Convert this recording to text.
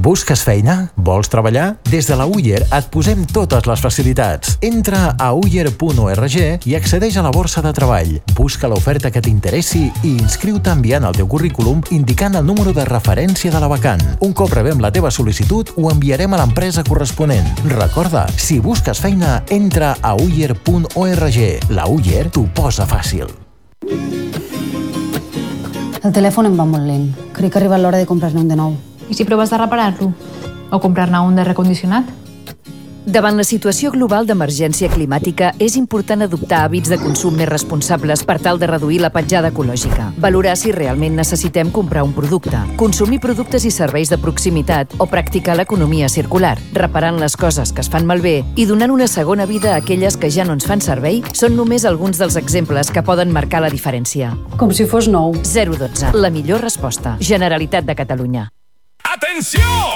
Busques feina? Vols treballar? Des de la Uller et posem totes les facilitats. Entra a uller.org i accedeix a la borsa de treball. Busca l'oferta que t'interessi i inscriu-te enviant el teu currículum indicant el número de referència de la vacant. Un cop rebem la teva sol·licitud, ho enviarem a l'empresa corresponent. Recorda, si busques feina, entra a uller.org. La Uller t'ho posa fàcil. El telèfon em va molt lent. Crec que ha arribat l'hora de comprar-ne un de nou. I si proves de reparar-lo? O comprar-ne un de recondicionat? Davant la situació global d'emergència climàtica, és important adoptar hàbits de consum més responsables per tal de reduir la petjada ecològica. Valorar si realment necessitem comprar un producte, consumir productes i serveis de proximitat o practicar l'economia circular, reparant les coses que es fan malbé i donant una segona vida a aquelles que ja no ens fan servei, són només alguns dels exemples que poden marcar la diferència. Com si fos nou. 012. La millor resposta. Generalitat de Catalunya. ¡Atención!